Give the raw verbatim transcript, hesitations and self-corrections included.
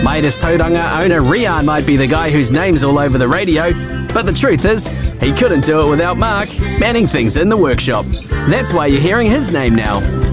Latest Tauranga owner Rian might be the guy whose name's all over the radio, but the truth is, he couldn't do it without Mark manning things in the workshop. That's why you're hearing his name now.